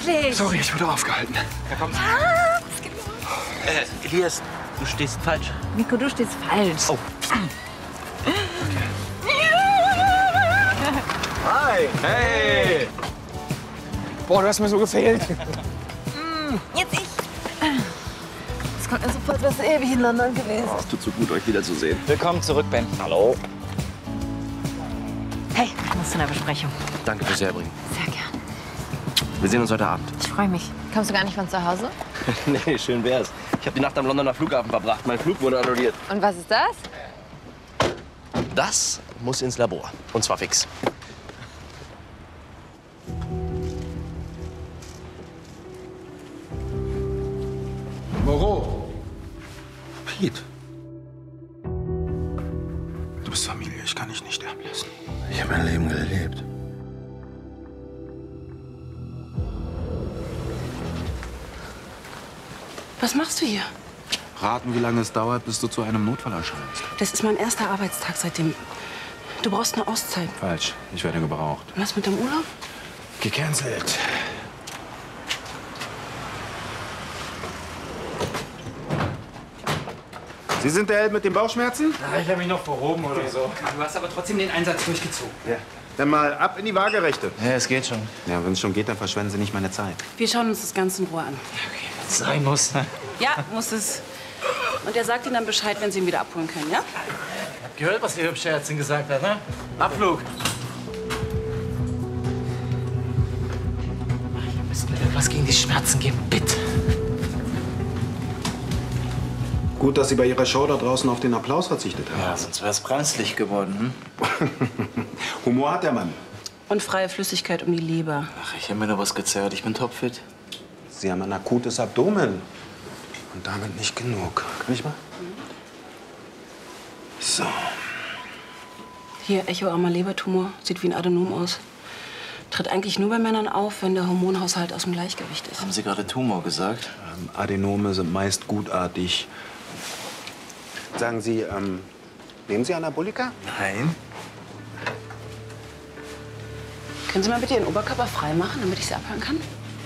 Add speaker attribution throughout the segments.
Speaker 1: endlich!
Speaker 2: Sorry, ich wurde aufgehalten.
Speaker 1: Da kommt. Ah, was geht los?
Speaker 3: Elias, du stehst falsch.
Speaker 1: Nico, du stehst falsch.
Speaker 3: Oh.
Speaker 2: Hi! Hey! Boah, du hast mir so gefehlt.
Speaker 1: Jetzt ich. Es kommt mir so vor, als wärst du ewig in London gewesen.
Speaker 3: Oh, es tut so gut, euch wiederzusehen.
Speaker 2: Willkommen zurück, Ben. Hallo.
Speaker 1: Hey, ich muss zu einer Besprechung.
Speaker 3: Danke fürs Herbringen.
Speaker 1: Sehr gern.
Speaker 3: Wir sehen uns heute Abend.
Speaker 1: Ich freue mich. Kommst du gar nicht von zu Hause?
Speaker 3: Nee, schön wär's. Ich habe die Nacht am Londoner Flughafen verbracht. Mein Flug wurde annulliert.
Speaker 1: Und was ist das?
Speaker 3: Das muss ins Labor. Und zwar fix.
Speaker 2: Moreau. Pete. Du bist Familie, ich kann dich nicht sterben lassen.
Speaker 4: Ich habe mein Leben gelebt.
Speaker 5: Was machst du hier?
Speaker 2: Raten, wie lange es dauert, bis du zu einem Notfall erscheinst.
Speaker 5: Das ist mein erster Arbeitstag seitdem. Du brauchst eine Auszeit.
Speaker 2: Falsch, ich werde gebraucht.
Speaker 5: Was mit dem Urlaub?
Speaker 2: Gecancelt. Sie sind der Held mit den Bauchschmerzen?
Speaker 6: Ja, ich habe mich noch verhoben oder so. Du hast aber trotzdem den Einsatz durchgezogen.
Speaker 2: Ja. Dann mal ab in die Waagerechte.
Speaker 6: Ja, es geht schon.
Speaker 2: Ja, wenn es schon geht, dann verschwenden Sie nicht meine Zeit.
Speaker 5: Wir schauen uns das Ganze in Ruhe an.
Speaker 6: Okay, wenn's sein muss. Ne?
Speaker 5: Ja, muss es. Und er sagt Ihnen dann Bescheid, wenn Sie ihn wieder abholen können, ja?
Speaker 6: Ich hab gehört, was die hübsche Ärztin gesagt hat, ne? Abflug. Ihr müsst mir etwas gegen die Schmerzen geben, bitte.
Speaker 2: Gut, dass Sie bei Ihrer Show da draußen auf den Applaus verzichtet haben.
Speaker 6: Ja, sonst wär's brenzlig geworden, hm?
Speaker 2: Humor hat der Mann.
Speaker 5: Und freie Flüssigkeit um die Leber.
Speaker 6: Ach, ich habe mir noch was gezerrt. Ich bin topfit.
Speaker 2: Sie haben ein akutes Abdomen. Und damit nicht genug. Kann ich mal? So.
Speaker 5: Hier, echoarmer Lebertumor. Sieht wie ein Adenom aus. Tritt eigentlich nur bei Männern auf, wenn der Hormonhaushalt aus dem Gleichgewicht ist.
Speaker 6: Haben Sie gerade Tumor gesagt?
Speaker 2: Adenome sind meist gutartig. Sagen Sie, nehmen Sie Anabolika?
Speaker 6: Nein.
Speaker 5: Können Sie mal bitte Ihren Oberkörper frei machen, damit ich Sie abhören kann?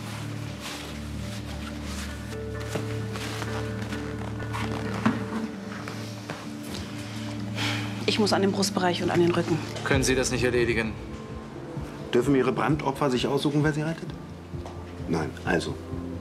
Speaker 5: Ich muss an den Brustbereich und an den Rücken.
Speaker 6: Können Sie das nicht erledigen?
Speaker 2: Dürfen Ihre Brandopfer sich aussuchen, wer sie rettet? Nein, also.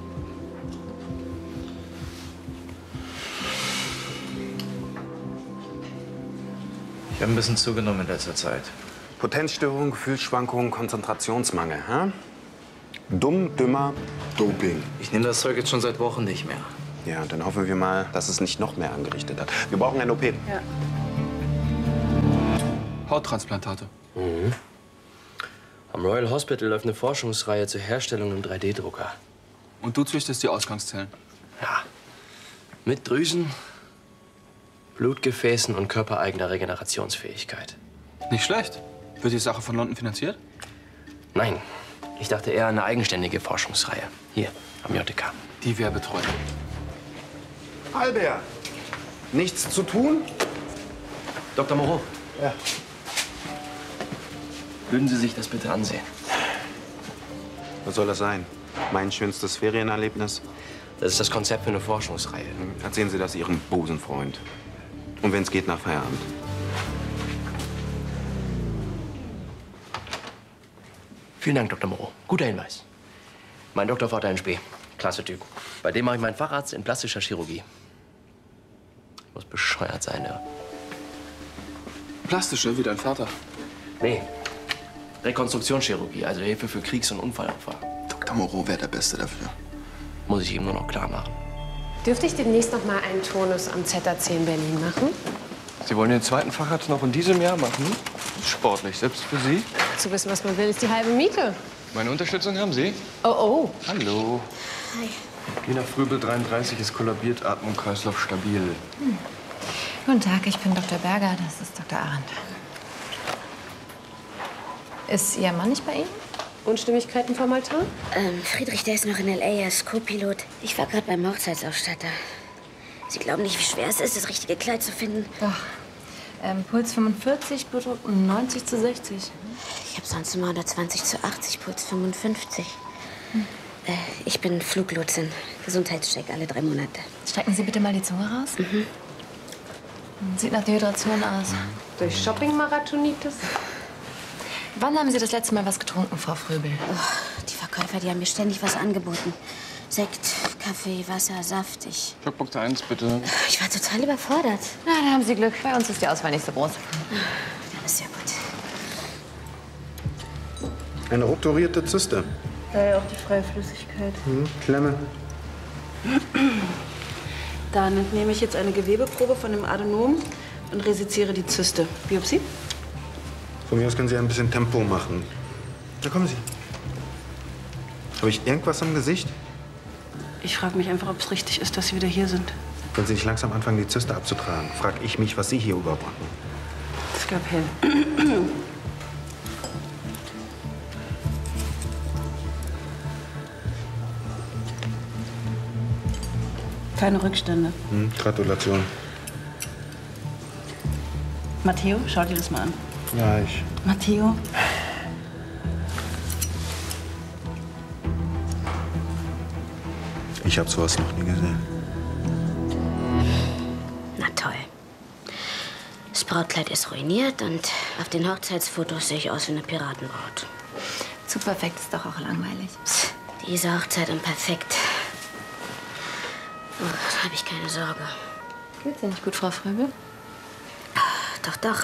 Speaker 6: Ich habe ein bisschen zugenommen in letzter Zeit.
Speaker 2: Potenzstörung, Gefühlsschwankungen, Konzentrationsmangel. Hä? Dumm, dümmer, Doping.
Speaker 6: Ich nehme das Zeug jetzt schon seit Wochen nicht mehr.
Speaker 2: Ja, dann hoffen wir mal, dass es nicht noch mehr angerichtet hat. Wir brauchen ein OP.
Speaker 5: Ja.
Speaker 7: Hauttransplantate.
Speaker 3: Mhm. Am Royal Hospital läuft eine Forschungsreihe zur Herstellung im 3D-Drucker.
Speaker 7: Und du züchtest die Ausgangszellen?
Speaker 3: Ja. Mit Drüsen, Blutgefäßen und körpereigener Regenerationsfähigkeit.
Speaker 7: Nicht schlecht. Wird die Sache von London finanziert?
Speaker 3: Nein, ich dachte eher an eine eigenständige Forschungsreihe. Hier, am JTK.
Speaker 7: Die wir betreuen.
Speaker 2: Albert, nichts zu tun?
Speaker 3: Dr. Moreau,
Speaker 2: Ja.
Speaker 3: würden Sie sich das bitte ansehen?
Speaker 2: Was soll das sein? Mein schönstes Ferienerlebnis?
Speaker 3: Das ist das Konzept für eine Forschungsreihe.
Speaker 2: Erzählen Sie das Ihrem Busenfreund. Und wenn es geht, nach Feierabend.
Speaker 3: Vielen Dank, Dr. Moreau. Guter Hinweis. Mein Doktorvater in Spee. Klasse Typ. Bei dem mache ich meinen Facharzt in plastischer Chirurgie. Muss bescheuert sein, ja.
Speaker 7: Plastische, wie dein Vater.
Speaker 3: Nee. Rekonstruktionschirurgie, also Hilfe für Kriegs- und Unfallopfer.
Speaker 4: Dr. Moreau wäre der Beste dafür.
Speaker 3: Muss ich ihm nur noch klar machen.
Speaker 8: Dürfte ich demnächst noch mal einen Turnus am ZAC in Berlin machen?
Speaker 9: Sie wollen den zweiten Facharzt noch in diesem Jahr machen? Sportlich, selbst für Sie.
Speaker 8: Zu wissen, was man will, ist die halbe Miete.
Speaker 9: Meine Unterstützung haben Sie?
Speaker 8: Oh, oh.
Speaker 9: Hallo.
Speaker 8: Hi.
Speaker 9: Gina Fröbel, 33, ist kollabiert, Atmung, Kreislauf stabil.
Speaker 1: Guten Tag, ich bin Dr. Berger, das ist Dr. Arendt. Ist Ihr Mann nicht bei Ihnen?
Speaker 8: Unstimmigkeiten vom Altar?
Speaker 10: Friedrich, der ist noch in L.A., er ist Co-Pilot. Ich war gerade beim Hochzeitsausstatter. Sie glauben nicht, wie schwer es ist, das richtige Kleid zu finden.
Speaker 1: Doch. Puls 45, Blutdruck 90 zu 60.
Speaker 10: Ich habe sonst immer 120 zu 80, Puls 55. Ich bin Fluglotsin. Gesundheitscheck alle 3 Monate.
Speaker 1: Strecken Sie bitte mal die Zunge raus. Sieht nach Dehydration aus.
Speaker 8: Durch Shopping-Marathonitis?
Speaker 1: Wann haben Sie das letzte Mal was getrunken, Frau Fröbel?
Speaker 10: Oh, die Verkäufer, die haben mir ständig was angeboten. Sekt, Kaffee, Wasser, Saft.
Speaker 9: Schockbox 1, bitte.
Speaker 10: Ich war total überfordert.
Speaker 1: Na, da haben Sie Glück. Bei uns ist die Auswahl nicht so groß.
Speaker 10: Das ist ja gut.
Speaker 2: Eine obturierte Zyste.
Speaker 5: Daher auch die freie Flüssigkeit.
Speaker 2: Klemme.
Speaker 5: Dann entnehme ich jetzt eine Gewebeprobe von dem Adenom und resiziere die Zyste. Biopsie?
Speaker 2: Von mir aus können Sie ein bisschen Tempo machen. Da kommen Sie. Habe ich irgendwas am Gesicht?
Speaker 5: Ich frage mich einfach, ob es richtig ist, dass Sie wieder hier sind.
Speaker 2: Wenn Sie sich langsam anfangen, die Zyste abzutragen, frage ich mich, was Sie hier überhaupt machen.
Speaker 5: Es gab hell. Keine Rückstände.
Speaker 2: Gratulation.
Speaker 5: Matteo, schau dir das mal an.
Speaker 2: Ja, ich.
Speaker 5: Matteo?
Speaker 2: Ich habe sowas noch nie gesehen.
Speaker 10: Na toll. Das Brautkleid ist ruiniert und auf den Hochzeitsfotos sehe ich aus wie eine Piratenbraut.
Speaker 1: Zu perfekt ist doch auch langweilig.
Speaker 10: Psst, diese Hochzeit und perfekt. Oh, da habe ich keine Sorge.
Speaker 1: Geht's Ihnen nicht gut, Frau Fröbel?
Speaker 10: Doch.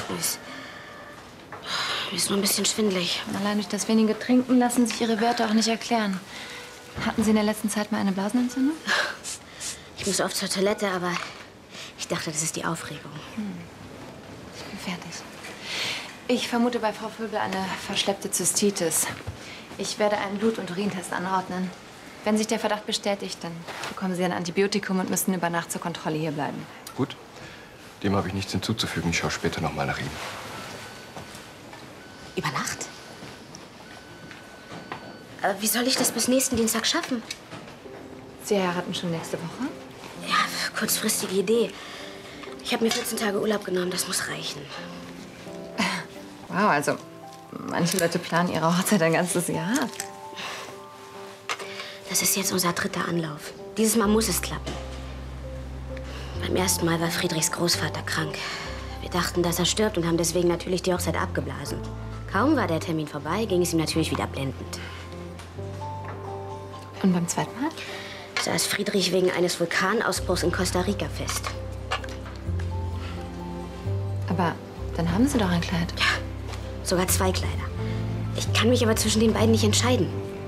Speaker 10: Mir ist nur ein bisschen schwindelig.
Speaker 1: Allein durch das wenige Trinken lassen sich Ihre Werte auch nicht erklären. Hatten Sie in der letzten Zeit mal eine Blasenentzündung?
Speaker 10: Ich muss oft zur Toilette, aber ich dachte, das ist die Aufregung.
Speaker 1: Ich bin fertig. Ich vermute bei Frau Fröbel eine verschleppte Zystitis. Ich werde einen Blut- und Urintest anordnen. Wenn sich der Verdacht bestätigt, dann bekommen Sie ein Antibiotikum und müssen über Nacht zur Kontrolle hier bleiben.
Speaker 9: Gut. Dem habe ich nichts hinzuzufügen. Ich schaue später noch mal nach ihm.
Speaker 10: Über Nacht? Aber wie soll ich das bis nächsten Dienstag schaffen?
Speaker 1: Sie heiraten schon nächste Woche?
Speaker 10: Ja, kurzfristige Idee. Ich habe mir 14 Tage Urlaub genommen, das muss reichen.
Speaker 1: Wow, also manche Leute planen ihre Hochzeit ein ganzes Jahr.
Speaker 10: Das ist jetzt unser 3. Anlauf. Dieses Mal muss es klappen. Beim ersten Mal war Friedrichs Großvater krank. Wir dachten, dass er stirbt und haben deswegen natürlich die Hochzeit abgeblasen. Kaum war der Termin vorbei, ging es ihm natürlich wieder blendend.
Speaker 1: Und beim zweiten Mal?
Speaker 10: Saß Friedrich wegen eines Vulkanausbruchs in Costa Rica fest.
Speaker 1: Aber dann haben Sie doch ein Kleid.
Speaker 10: Ja, sogar 2 Kleider. Ich kann mich aber zwischen den beiden nicht entscheiden.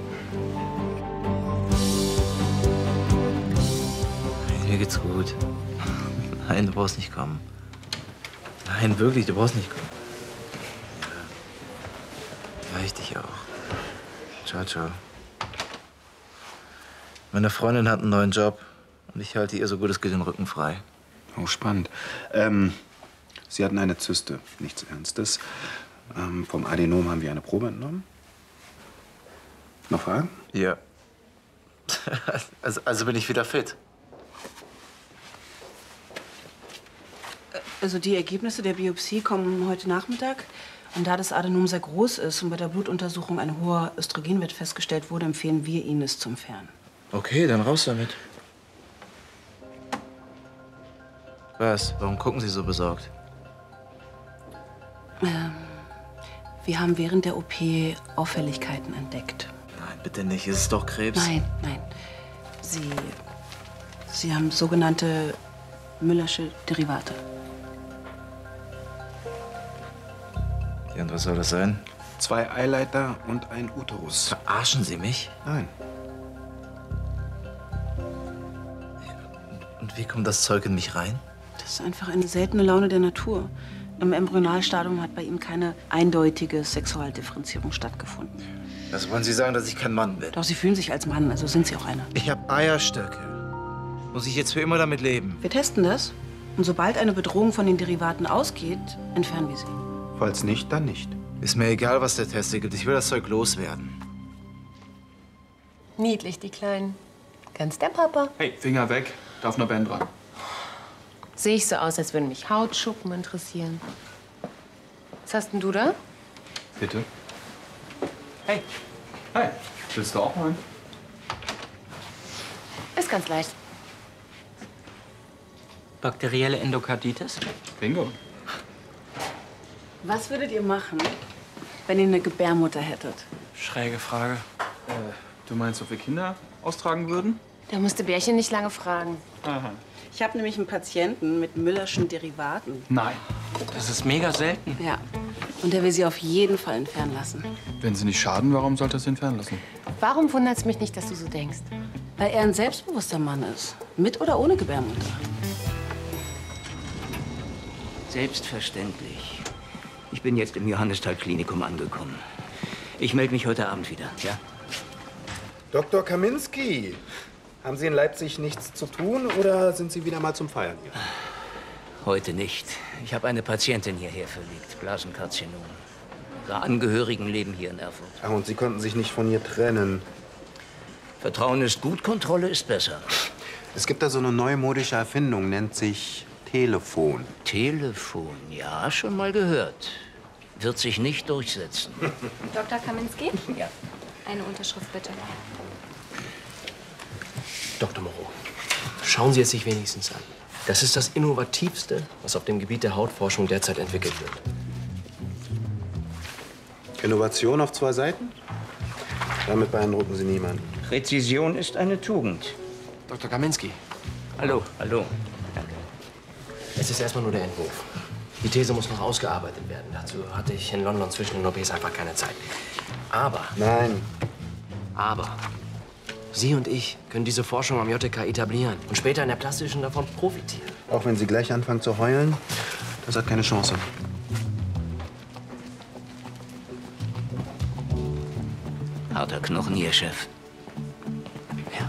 Speaker 6: Mir geht's gut. Nein, du brauchst nicht kommen. Nein, wirklich, du brauchst nicht kommen. Ja, ich dich auch. Ciao, ciao. Meine Freundin hat einen neuen Job und ich halte ihr so gut es geht den Rücken frei.
Speaker 2: Oh, spannend. Sie hatten eine Zyste, nichts Ernstes. Vom Adenom haben wir eine Probe entnommen. Noch Fragen?
Speaker 6: Ja. Also bin ich wieder fit.
Speaker 5: Also die Ergebnisse der Biopsie kommen heute Nachmittag. Und da das Adenom sehr groß ist und bei der Blutuntersuchung ein hoher Östrogenwert festgestellt wurde, empfehlen wir Ihnen, es zu entfernen.
Speaker 6: Okay, dann raus damit. Was? Warum gucken Sie so besorgt?
Speaker 5: Wir haben während der OP Auffälligkeiten entdeckt.
Speaker 6: Nein, bitte nicht. Es ist doch Krebs.
Speaker 5: Nein. Sie haben sogenannte Müllersche Derivate.
Speaker 6: Ja, und was soll das sein?
Speaker 2: 2 Eileiter und ein Uterus.
Speaker 6: Verarschen Sie mich?
Speaker 2: Nein.
Speaker 6: Und wie kommt das Zeug in mich rein?
Speaker 5: Das ist einfach eine seltene Laune der Natur. Im Embryonalstadium hat bei ihm keine eindeutige Sexualdifferenzierung stattgefunden.
Speaker 6: Was wollen Sie sagen, dass ich kein Mann bin?
Speaker 5: Doch Sie fühlen sich als Mann, also sind Sie auch einer.
Speaker 6: Ich habe Eierstöcke. Muss ich jetzt für immer damit leben?
Speaker 5: Wir testen das. Und sobald eine Bedrohung von den Derivaten ausgeht, entfernen wir sie.
Speaker 2: Falls nicht, dann nicht.
Speaker 6: Ist mir egal, was der Test gibt. Ich will das Zeug loswerden.
Speaker 8: Niedlich, die Kleinen. Ganz der Papa.
Speaker 7: Hey, Finger weg. Darf nur Ben dran.
Speaker 8: Sehe ich so aus, als würden mich Hautschuppen interessieren. Was hast denn du da?
Speaker 7: Bitte. Hey. Hey. Willst du auch mal?
Speaker 8: ist ganz leicht.
Speaker 6: Bakterielle Endokarditis?
Speaker 7: Bingo.
Speaker 5: Was würdet ihr machen, wenn ihr eine Gebärmutter hättet?
Speaker 9: Schräge Frage.
Speaker 7: Du meinst, ob wir Kinder austragen würden?
Speaker 8: Da musste Bärchen nicht lange fragen.
Speaker 7: Aha.
Speaker 5: Ich habe nämlich einen Patienten mit Müllerschen Derivaten.
Speaker 7: Nein.
Speaker 6: Das ist mega selten.
Speaker 5: Ja. Und der will sie auf jeden Fall entfernen lassen.
Speaker 7: Wenn sie nicht schaden, warum sollte er sie entfernen lassen?
Speaker 8: Warum wundert es mich nicht, dass du so denkst?
Speaker 5: Weil er ein selbstbewusster Mann ist. Mit oder ohne Gebärmutter.
Speaker 11: Selbstverständlich. Ich bin jetzt im Johannisthal-Klinikum angekommen. Ich melde mich heute Abend wieder, ja?
Speaker 2: Dr. Kaminski, haben Sie in Leipzig nichts zu tun oder sind Sie wieder mal zum Feiern hier?
Speaker 11: Heute nicht. Ich habe eine Patientin hierher verlegt, Blasenkarzinom. Ihre Angehörigen leben hier in Erfurt.
Speaker 2: Ach, und Sie konnten sich nicht von ihr trennen.
Speaker 11: Vertrauen ist gut, Kontrolle ist besser.
Speaker 2: Es gibt da so eine neumodische Erfindung, nennt sich Telefon.
Speaker 11: Telefon, ja, schon mal gehört. Wird sich nicht durchsetzen.
Speaker 1: Dr. Kaminski?
Speaker 11: Ja.
Speaker 1: Eine Unterschrift bitte.
Speaker 3: Dr. Moreau, schauen Sie es sich wenigstens an. Das ist das Innovativste, was auf dem Gebiet der Hautforschung derzeit entwickelt wird.
Speaker 2: Innovation auf 2 Seiten? Damit beeindrucken Sie niemanden.
Speaker 11: Präzision ist eine Tugend.
Speaker 3: Dr. Kaminski,
Speaker 11: Hallo, hallo. Danke.
Speaker 3: es ist erstmal nur der Entwurf. Die These muss noch ausgearbeitet werden. Dazu hatte ich in London zwischen den OPs einfach keine Zeit.
Speaker 2: Nein.
Speaker 3: Aber Sie und ich können diese Forschung am JTK etablieren und später in der plastischen davon profitieren.
Speaker 2: Auch wenn Sie gleich anfangen zu heulen, das hat keine Chance.
Speaker 11: Harter Knochen hier, Chef.
Speaker 3: Ja.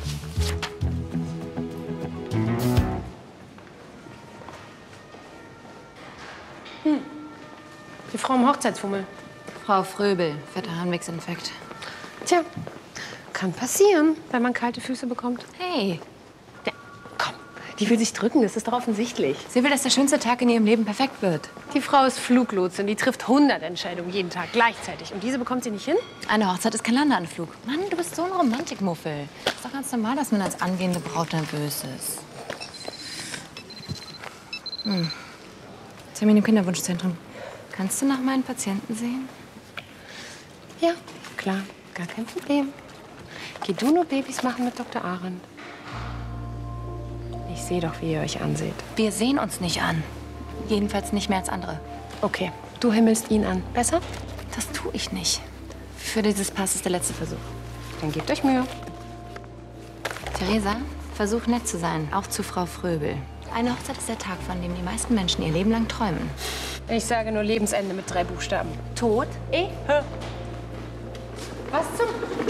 Speaker 8: Die Frau im Hochzeitsfummel.
Speaker 1: Frau Fröbel, fetter Harnwegsinfekt.
Speaker 8: Tja, kann passieren, wenn man kalte Füße bekommt.
Speaker 1: Hey,
Speaker 8: Ja, komm, die will sich drücken, das ist doch offensichtlich.
Speaker 1: sie will, dass der schönste Tag in ihrem Leben perfekt wird.
Speaker 8: Die Frau ist Fluglotsin, die trifft 100 Entscheidungen jeden Tag gleichzeitig. Und diese bekommt sie nicht hin?
Speaker 1: Eine Hochzeit ist kein Landeanflug. Mann, du bist so ein Romantikmuffel. Ist doch ganz normal, dass man als angehende Braut nervös ist. Termin im Kinderwunschzentrum. Kannst du nach meinen Patienten sehen?
Speaker 8: Ja, klar, gar kein Problem. Geh du nur Babys machen mit Dr. Arendt. Ich sehe doch, wie ihr euch anseht.
Speaker 1: Wir sehen uns nicht an. Jedenfalls nicht mehr als andere.
Speaker 8: Okay, du himmelst ihn an. Besser?
Speaker 1: Das tue ich nicht. Für dieses Pass ist der letzte Versuch.
Speaker 8: Dann gebt euch Mühe.
Speaker 1: Theresa, versuch nett zu sein, auch zu Frau Fröbel. Eine Hochzeit ist der Tag, von dem die meisten Menschen ihr Leben lang träumen.
Speaker 8: Ich sage nur Lebensende mit 3 Buchstaben.
Speaker 1: Tod?
Speaker 8: Was zum...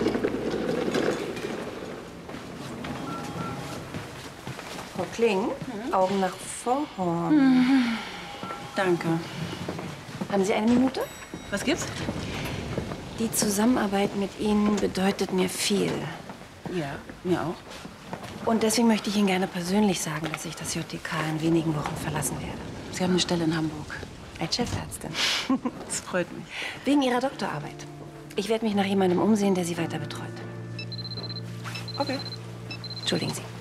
Speaker 5: Frau Kling, Augen nach vorn. Danke.
Speaker 10: Haben Sie eine Minute?
Speaker 5: Was gibt's?
Speaker 10: Die Zusammenarbeit mit Ihnen bedeutet mir viel.
Speaker 5: Ja, mir auch.
Speaker 10: Und deswegen möchte ich Ihnen gerne persönlich sagen, dass ich das JTK in wenigen Wochen verlassen werde.
Speaker 5: Sie haben eine Stelle in Hamburg.
Speaker 10: Als Chefärztin.
Speaker 5: Das freut mich.
Speaker 10: Wegen Ihrer Doktorarbeit. Ich werde mich nach jemandem umsehen, der Sie weiter betreut.
Speaker 5: Okay.
Speaker 10: Entschuldigen Sie.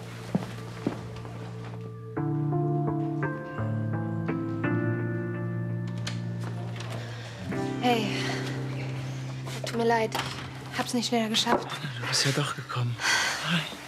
Speaker 1: Hey, tut mir leid. Hab's nicht schneller geschafft.
Speaker 6: Du bist ja doch gekommen. Hi.